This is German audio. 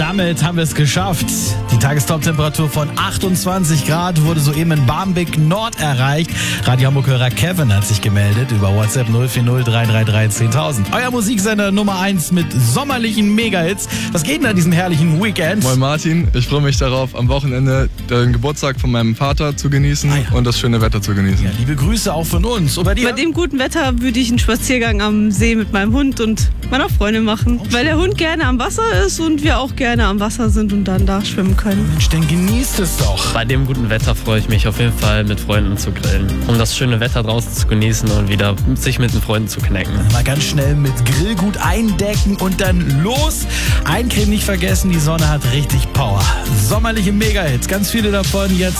damit haben wir es geschafft. Die Tagestop-Temperatur von 28 Grad wurde soeben in Barmbek Nord erreicht. Radio Hamburg-Hörer Kevin hat sich gemeldet über WhatsApp 040 333 10.000. Euer Musiksender Nummer 1 mit sommerlichen Mega-Hits. Was geht denn an diesem herrlichen Weekend? Moin Martin, ich freue mich darauf, am Wochenende den Geburtstag von meinem Vater zu genießen und das schöne Wetter zu genießen. Ja, liebe Grüße auch von uns. Und bei dir? Bei dem guten Wetter würde ich einen Spaziergang am See mit meinem Hund und meiner Freundin machen, weil der Hund gerne am Wasser ist und wir auch gerne am Wasser sind und dann da schwimmen können. Mensch, dann genießt es doch. Bei dem guten Wetter freue ich mich auf jeden Fall, mit Freunden zu grillen, um das schöne Wetter draußen zu genießen und wieder sich mit den Freunden zu knacken. Mal ganz schnell mit Grillgut eindecken und dann los. Eincremen nicht vergessen, die Sonne hat richtig Power. Sommerliche Mega-Hits, ganz viele davon jetzt.